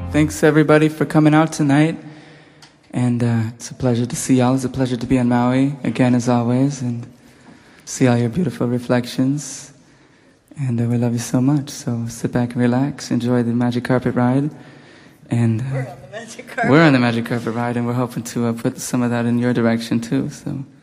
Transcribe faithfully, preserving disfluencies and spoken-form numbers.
Thanks everybody for coming out tonight. And uh, it's a pleasure to see y'all. It's a pleasure to be on Maui again as always and see all your beautiful reflections. And uh, we love you so much. So sit back and relax, enjoy the magic carpet ride. And uh, We're on the magic carpet. We're on the magic carpet ride, and we're hoping to uh, put some of that in your direction too. So.